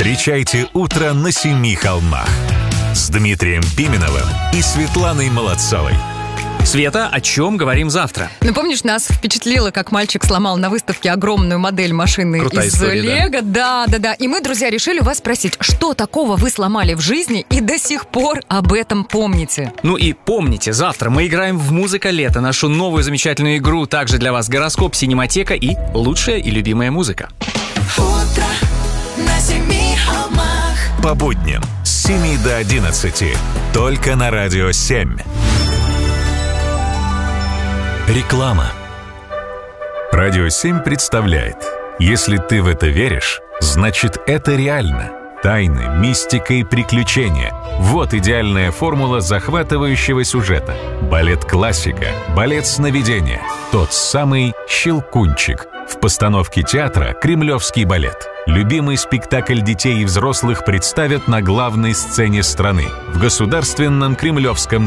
Встречайте утро на Семи холмах с Дмитрием Пименовым и Светланой Молодцовой. Света, о чем говорим завтра? Ну, помнишь, нас впечатлило, как мальчик сломал на выставке огромную модель машины Крутая из история, Лего. Да. И мы, друзья, решили у вас спросить, что такого вы сломали в жизни и до сих пор об этом помните? Ну и помните, завтра мы играем в «Музыка лета», нашу новую замечательную игру. Также для вас гороскоп, синематека и лучшая и любимая музыка. Утро на Семи холмах. По будням с 7 до 11. Только на Радио 7. Реклама. Радио 7 представляет: если ты в это веришь, значит это реально. Тайны, мистика и приключения. Вот идеальная формула захватывающего сюжета. Балет-классика, балет-сновидения. Тот самый «Щелкунчик». В постановке театра «Кремлевский балет». Любимый спектакль детей и взрослых представят на главной сцене страны в Государственном Кремлевском